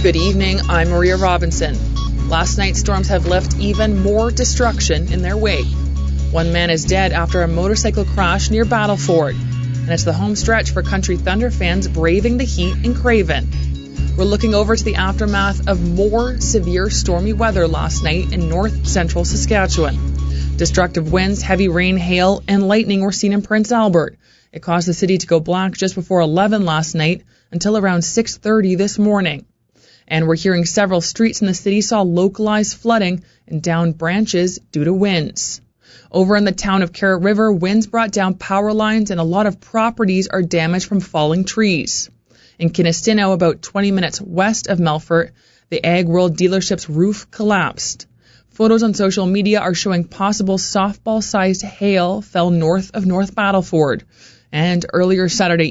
Good evening, I'm Maria Robinson. Last night's storms have left even more destruction in their wake. One man is dead after a motorcycle crash near Battleford, and it's the home stretch for Country Thunder fans braving the heat in Craven. We're looking over to the aftermath of more severe stormy weather last night in north central Saskatchewan. Destructive winds, heavy rain, hail, and lightning were seen in Prince Albert. It caused the city to go black just before 11 last night until around 6:30 this morning. And we're hearing several streets in the city saw localized flooding and downed branches due to winds. Over in the town of Carrot River, winds brought down power lines and a lot of properties are damaged from falling trees. In Kinistino, about 20 minutes west of Melfort, the Ag World dealership's roof collapsed. Photos on social media are showing possible softball-sized hail fell north of North Battleford. And earlier Saturday